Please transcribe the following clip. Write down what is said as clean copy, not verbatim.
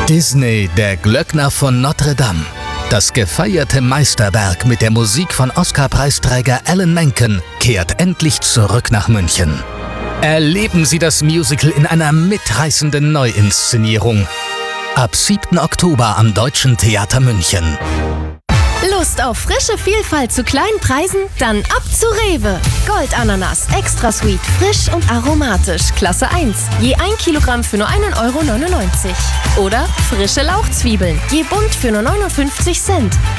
Disney, der Glöckner von Notre Dame. Das gefeierte Meisterwerk mit der Musik von Oscar-Preisträger Alan Menken kehrt endlich zurück nach München. Erleben Sie das Musical in einer mitreißenden Neuinszenierung. Ab 7. Oktober am Deutschen Theater München. Lust auf frische Vielfalt zu kleinen Preisen? Dann ab zu Rewe. Goldananas, extra sweet, frisch und aromatisch, Klasse 1. Je 1 Kilogramm für nur 1,99 € Oder frische Lauchzwiebeln, je bunt für nur 59 Cent.